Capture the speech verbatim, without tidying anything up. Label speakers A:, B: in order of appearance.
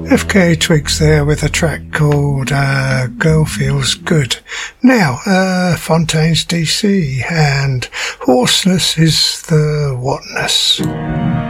A: F K Twigs there with a track called uh, Girl Feels Good. Now, uh, Fontaines D C and Hoarseness is the Whatness.